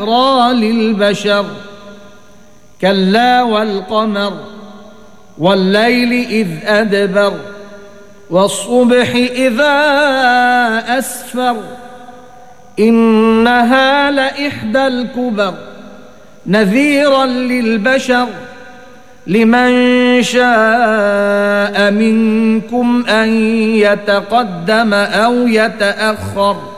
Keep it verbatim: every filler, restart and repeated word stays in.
لذكرى للبشر كلا والقمر والليل إذ أدبر والصبح إذا أسفر إنها لإحدى الكبر نذيرا للبشر لمن شاء منكم أن يتقدم أو يتأخر